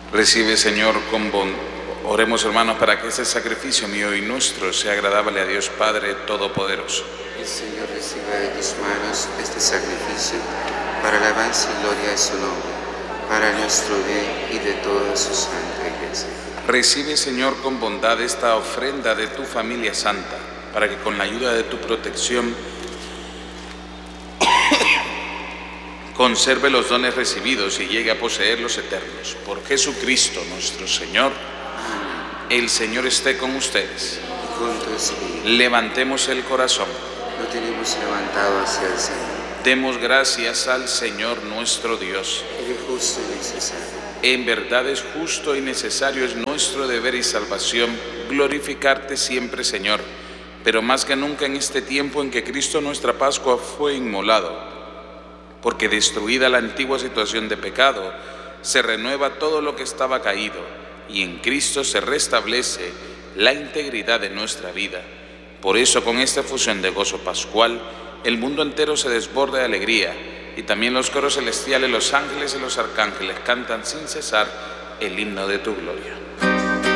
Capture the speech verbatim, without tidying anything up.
Recibe, Señor, con bondad. Oremos, hermanos, para que este sacrificio mío y nuestro sea agradable a Dios Padre Todopoderoso. El Señor reciba de tus manos este sacrificio para alabanza y gloria de su nombre, para nuestro bien y de toda su santa Iglesia. Recibe, Señor, con bondad esta ofrenda de tu familia santa, para que con la ayuda de tu protección conserve los dones recibidos y llegue a poseer los eternos. Por Jesucristo nuestro Señor. Amén. El Señor esté con ustedes. Y con tu espíritu. Levantemos el corazón. Lo tenemos levantado hacia el Señor. Demos gracias al Señor nuestro Dios. Él es justo y necesario. En verdad es justo y necesario, es nuestro deber y salvación glorificarte siempre, Señor, pero más que nunca en este tiempo en que Cristo nuestra Pascua fue inmolado, porque destruida la antigua situación de pecado, se renueva todo lo que estaba caído, y en Cristo se restablece la integridad de nuestra vida. Por eso, con esta fusión de gozo pascual, el mundo entero se desborda de alegría, y también los coros celestiales, los ángeles y los arcángeles cantan sin cesar el himno de tu gloria.